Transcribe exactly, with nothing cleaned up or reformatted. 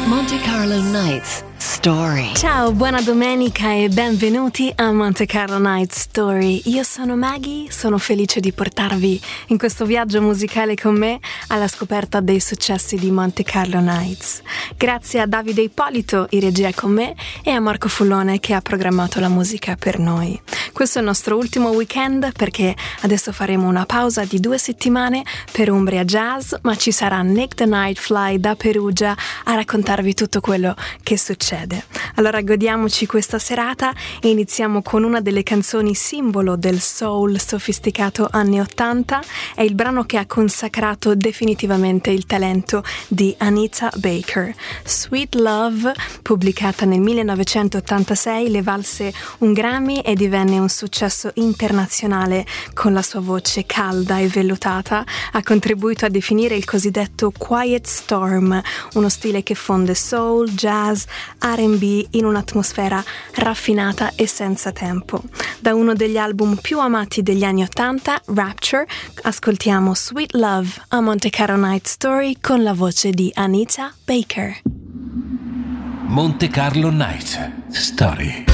Monte Carlo Nights Story. Ciao, buona domenica e benvenuti a Monte Carlo Night Story. Io sono Maggie, sono felice di portarvi in questo viaggio musicale con me alla scoperta dei successi di Monte Carlo Nights. Grazie a Davide Ippolito, in regia con me, e a Marco Fullone che ha programmato la musica per noi. Questo è il nostro ultimo weekend perché adesso faremo una pausa di due settimane per Umbria Jazz, ma ci sarà Nick the Nightfly da Perugia a raccontarvi tutto quello che succede. Allora godiamoci questa serata e iniziamo con una delle canzoni simbolo del soul sofisticato anni ottanta. È il brano che ha consacrato definitivamente il talento di Anita Baker. Sweet Love, pubblicata nel millenovecentottantasei, le valse un Grammy e divenne un successo internazionale con la sua voce calda e vellutata. Ha contribuito a definire il cosiddetto Quiet Storm, uno stile che fonde soul, jazz, R and B in un'atmosfera raffinata e senza tempo. Da uno degli album più amati degli anni ottanta, Rapture, ascoltiamo Sweet Love a Monte Carlo Night Story con la voce di Anita Baker. Monte Carlo Night Story.